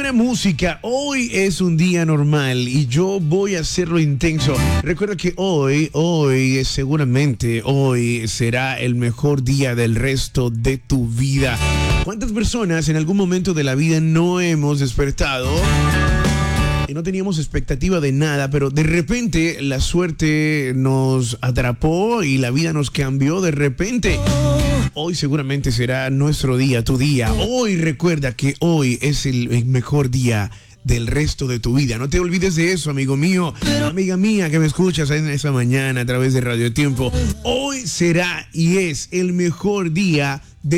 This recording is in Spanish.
buena música. Hoy es un día normal y yo voy a hacerlo intenso. Recuerda que seguramente hoy será el mejor día del resto de tu vida. ¿Cuántas personas en algún momento de la vida no hemos despertado y no teníamos expectativa de nada, pero de repente la suerte nos atrapó y la vida nos cambió de repente? Hoy seguramente será nuestro día, tu día. Hoy recuerda que hoy es el mejor día del resto de tu vida. No te olvides de eso, amigo mío, amiga mía que me escuchas en esa mañana a través de Radio Tiempo. Hoy será y es el mejor día de